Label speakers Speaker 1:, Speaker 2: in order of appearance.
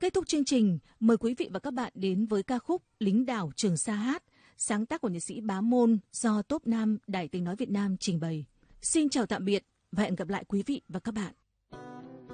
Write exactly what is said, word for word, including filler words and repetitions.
Speaker 1: Kết thúc chương trình, mời quý vị và các bạn đến với ca khúc Lính đảo Trường Sa hát, sáng tác của nhạc sĩ Bá Môn do Top Nam Đài Tiếng Nói Việt Nam trình bày. Xin chào tạm biệt và hẹn gặp lại quý vị và các bạn.